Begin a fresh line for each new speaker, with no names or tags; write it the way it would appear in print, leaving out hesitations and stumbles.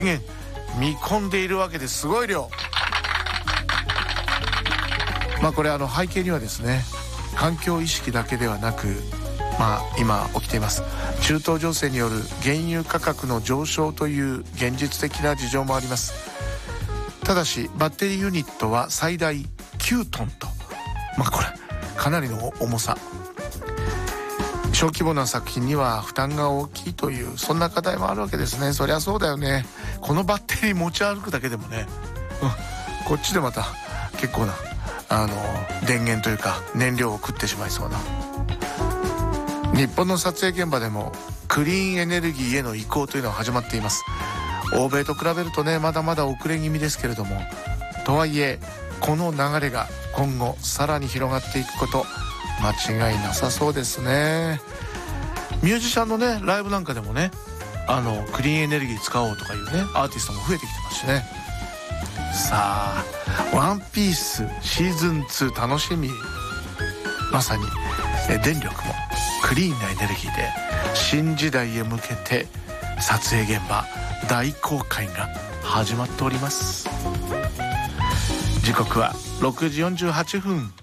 見込んでいるわけですごい量。これ背景にはですね、環境意識だけではなく、今起きています中東情勢による原油価格の上昇という現実的な事情もあります。ただしバッテリーユニットは最大9トンと、これかなりの重さ。小規模な作品には負担が大きいという、そんな課題もあるわけですね。そりゃそうだよね。このバッテリー持ち歩くだけでもね、こっちでまた結構な電源というか燃料を食ってしまいそうな。日本の撮影現場でもクリーンエネルギーへの移行というのは始まっています。欧米と比べるとね、まだまだ遅れ気味ですけれども、とはいえこの流れが今後さらに広がっていくこと間違いなさそうですね。ミュージシャンのねライブなんかでもね、クリーンエネルギー使おうとかいうねアーティストも増えてきてますしね。さあワンピースシーズン2楽しみ。まさに電力もクリーンなエネルギーで新時代へ向けて撮影現場大公開が始まっております。時刻は6時48分。